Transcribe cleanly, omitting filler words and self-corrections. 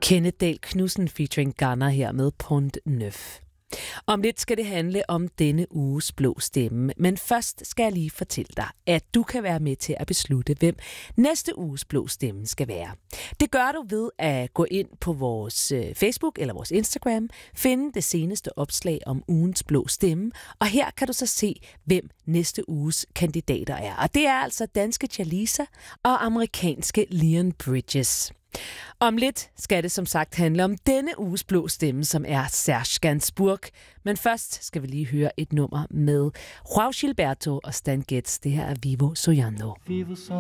Kenneth Dahl Knudsen featuring Ghana her med Pont Neuf. Om lidt skal det handle om denne uges blå stemme, men først skal jeg lige fortælle dig, at du kan være med til at beslutte, hvem næste uges blå stemme skal være. Det gør du ved at gå ind på vores Facebook eller vores Instagram, finde det seneste opslag om ugens blå stemme, og her kan du så se, hvem næste uges kandidater er. Og det er altså danske Chalisa og amerikanske Leon Bridges. Om lidt skal det som sagt handle om denne uges blå stemme, som er Serge Gainsbourg. Men først skal vi lige høre et nummer med Joao Gilberto og Stan Getz. Det her er Vivo Soñando.